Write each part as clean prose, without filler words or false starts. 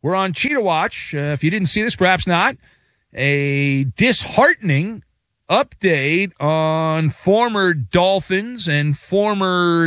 we're on Cheetah Watch. If you didn't see this, perhaps not. A disheartening update on former Dolphins and former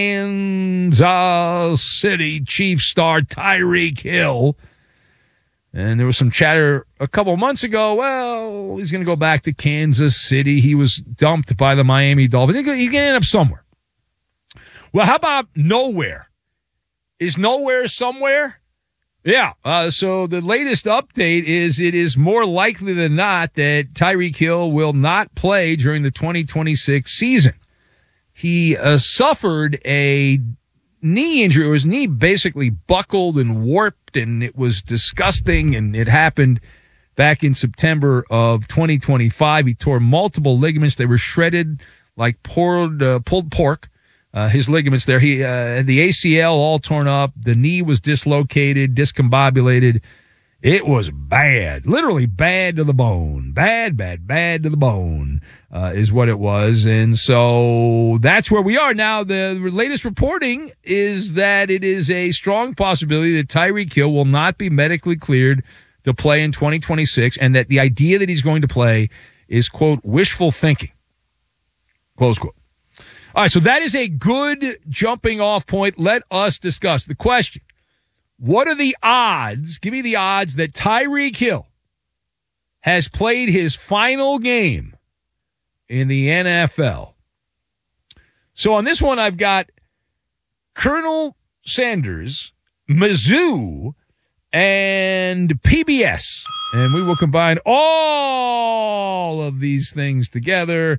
Kansas City Chiefs star Tyreek Hill. And there was some chatter a couple months ago. Well, he's going to go back to Kansas City. He was dumped by the Miami Dolphins. He's going to end up somewhere. Well, how about nowhere? Is nowhere somewhere? Yeah. So the latest update is it is more likely than not that Tyreek Hill will not play during the 2026 season. He suffered a knee injury. His knee basically buckled and warped, and it was disgusting, and it happened back in September of 2025. He tore multiple ligaments. They were shredded like pulled pork. His ligaments there. He had the ACL all torn up. The knee was dislocated, discombobulated. It was bad, literally bad to the bone. Bad to the bone is what it was. And so that's where we are now. The latest reporting is that it is a strong possibility that Tyreek Hill will not be medically cleared to play in 2026, and that the idea that he's going to play is, quote, wishful thinking, close quote. All right, so that is a good jumping off point. Let us discuss the question. What are the odds? Give me the odds that Tyreek Hill has played his final game in the NFL. So on this one, I've got Colonel Sanders, Mizzou, and PBS. And we will combine all of these things together,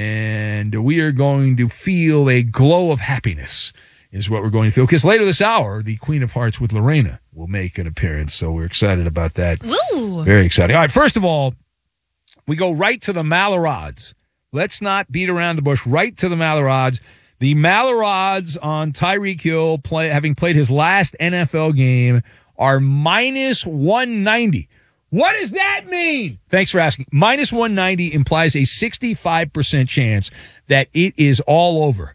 and we are going to feel a glow of happiness is what we're going to feel. Because later this hour, the Queen of Hearts with Lorena will make an appearance. So we're excited about that. Woo! Very exciting. All right, first of all, we go right to the Maller odds. Let's not beat around the bush. Right to the Maller odds. The Maller odds on Tyreek Hill having played his last NFL game are minus 190. What does that mean? Thanks for asking. Minus 190 implies a 65% chance that it is all over.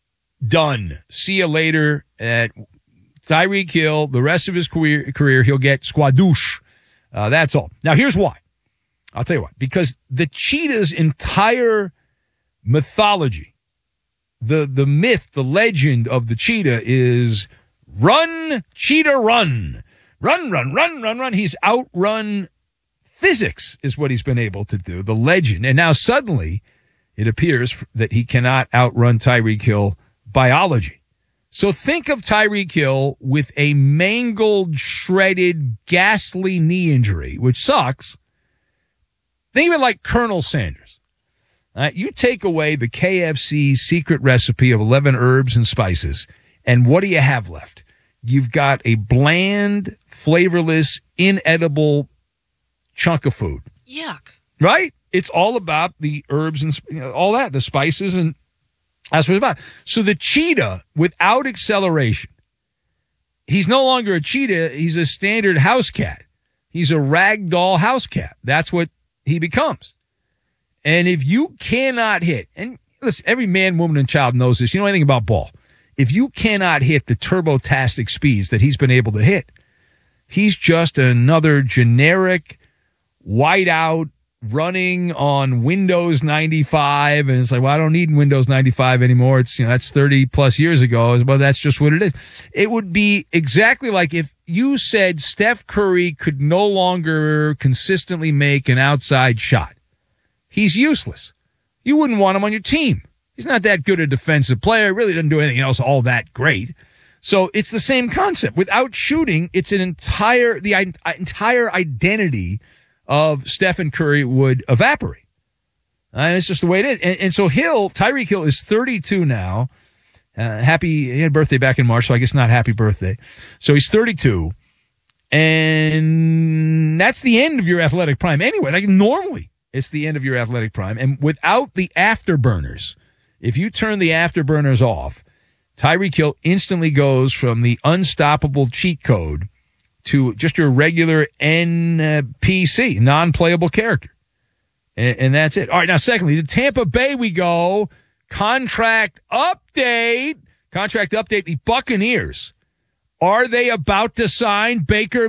Done. See you later at Tyreek Hill. The rest of his career he'll get squadouche. That's all. Now, here's why. I'll tell you why. Because the cheetah's entire mythology, the myth, the legend of the cheetah is run, cheetah, run. Run, run, run, run, run. He's outrun physics is what he's been able to do, the legend. And now suddenly it appears that he cannot outrun Tyreek Hill biology. So think of Tyreek Hill with a mangled, shredded, ghastly knee injury, which sucks. Think of it like Colonel Sanders. You take away the KFC secret recipe of 11 herbs and spices, and what do you have left? You've got a bland, flavorless, inedible chunk of food. Yuck. Right? It's all about the herbs and all that, the spices, and that's what it's about. So the cheetah, without acceleration, he's no longer a cheetah. He's a standard house cat. He's a ragdoll house cat. That's what he becomes. And if you cannot hit, and listen, every man, woman, and child knows this. You know anything about ball. If you cannot hit the turbotastic speeds that he's been able to hit, he's just another generic whiteout running on Windows 95. And it's like, well, I don't need Windows 95 anymore. It's, that's 30 plus years ago. But that's just what it is. It would be exactly like if you said Steph Curry could no longer consistently make an outside shot. He's useless. You wouldn't want him on your team. He's not that good a defensive player. Really doesn't do anything else all that great. So it's the same concept. Without shooting, it's the entire identity of Stephen Curry would evaporate. It's just the way it is. And so Tyreek Hill is 32 now. He had a birthday back in March, so I guess not happy birthday. So he's 32. And that's the end of your athletic prime. Anyway, like normally, it's the end of your athletic prime. And without the afterburners, if you turn the afterburners off, Tyreek Hill instantly goes from the unstoppable cheat code to just your regular NPC, non-playable character. And that's it. All right, now secondly, to Tampa Bay we go. Contract update. The Buccaneers. Are they about to sign Baker